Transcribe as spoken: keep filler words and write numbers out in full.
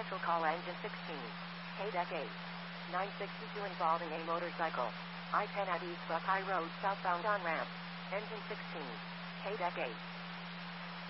Special call engine sixteen. K-Deck eight. nine sixty-two involving a motorcycle. I ten at East Buckeye Road southbound on ramp. Engine sixteen. K-Deck eight.